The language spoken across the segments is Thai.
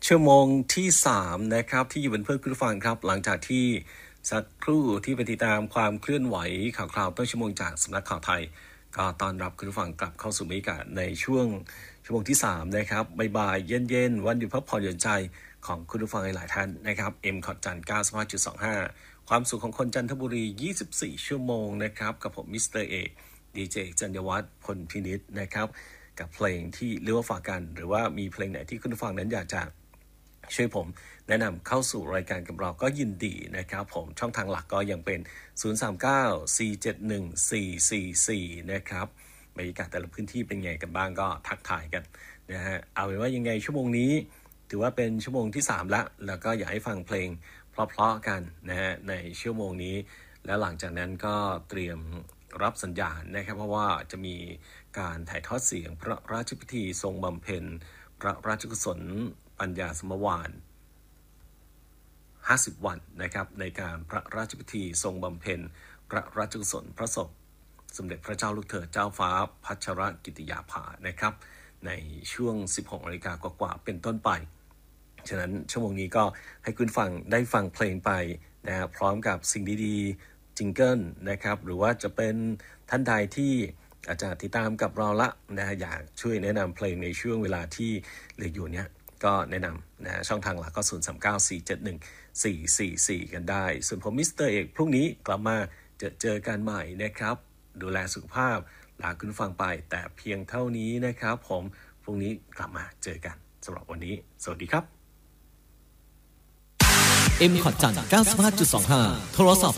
ชั่วโมงที่3นะครับที่อยู่เป็นเพื่อนคุณผู้ฟังครับหลังจากที่สักครู่ที่ไปติดตามความเคลื่อนไหวข่าวคราวต้นชั่วโมงจากสำนักข่าวไทยก็ต้อนรับคุณผู้ฟังกลับเข้าสู่บรรยากาศในช่วงชั่วโมงที่3นะครับบ่ายๆเย็นๆวันหยุดพักผ่อนหย่อนใจของคุณผู้ฟังหลายท่านนะครับเอ็มคอร์ดจัน 95.25 ความสุขของคนจันทบุรี24ชั่วโมงนะครับกับผมมิสเตอร์เอกดีเจจัญญวัฒน์พลพินิจนะครับกับเพลงที่เลือกฝากกันหรือว่ามีเพลงไหนที่คุณผู้ฟังนั้นอยากจะช่วยผมแนะนำเข้าสู่รายการกับเราก็ยินดีนะครับผมช่องทางหลักก็ยังเป็น 039-471-444 นะครับบรรยากาศแต่ละพื้นที่เป็นไงกันบ้างก็ทักทายกันนะฮะเอาเป็นว่ายังไงชั่วโมงนี้ถือว่าเป็นชั่วโมงที่3แล้วก็อยากให้ฟังเพลงเพราะๆกันนะฮะในชั่วโมงนี้แล้วหลังจากนั้นก็เตรียมรับสัญญาณนะครับเพราะว่าจะมีการถ่ายทอดเสียงพระราชพิธีทรงบำเพ็ญพระราชกุศลปัญญาสมวาล50 วันนะครับในการพระราชพิธีทรงบำเพ็ญพระราชกุศลพระศพสมเด็จพระเจ้าลูกเธอเจ้าฟ้าพัชรกิติยาภานะครับในช่วง 16 นาฬิกากว่าๆเป็นต้นไปฉะนั้นชั่วโมงนี้ก็ให้คุณฟังได้ฟังเพลงไปนะพร้อมกับสิ่งดีๆจิงเกิลนะครับหรือว่าจะเป็นท่านใดที่อาจจะติดตามกับเราละนะอยากช่วยแนะนำเพลงในช่วงเวลาที่เหลืออยู่เนี้ยก็แนะนำนะช่องทางหลักก็ 039-471-444 กันได้ส่วนผมมิสเตอร์เอกพรุ่งนี้กลับมาเจอกันใหม่นะครับดูแลสุขภาพลาคุณฟังไปแต่เพียงเท่านี้นะครับผมพรุ่งนี้กลับมาเจอกันสำหรับวันนี้สวัสดีครับเอ็มคอร์ดจัน 95.25 โทรศัพท์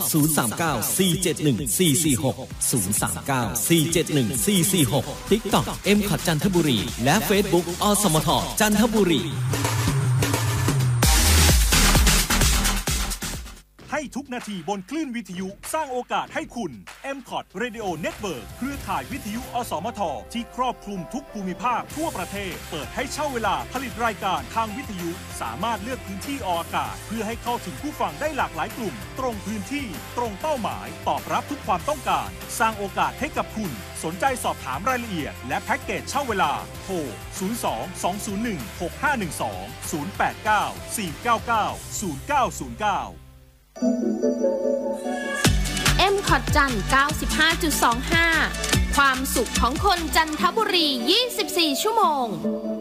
039-471-446 TikTok เอ็มคอร์ดจันทบุรีและ Facebook อสมทจันทบุรีให้ทุกนาทีบนคลื่นวิทยุสร้างโอกาสให้คุณ M-Cod Radio Network เครือข่ายวิทยุอสมทที่ครอบคลุมทุกภูมิภาคทั่วประเทศเปิดให้เช่าเวลาผลิตรายการทางวิทยุสามารถเลือกพื้นที่ออกอากาศเพื่อให้เข้าถึงผู้ฟังได้หลากหลายกลุ่มตรงพื้นที่ตรงเป้าหมายตอบรับทุกความต้องการสร้างโอกาสให้กับคุณสนใจสอบถามรายละเอียดและแพ็กเกจเช่าเวลาโทร 02-201-6512 089-499-0909 เอ็มคอร์ดจัน 95.25 ความสุขของคนจันทบุรี24ชั่วโมง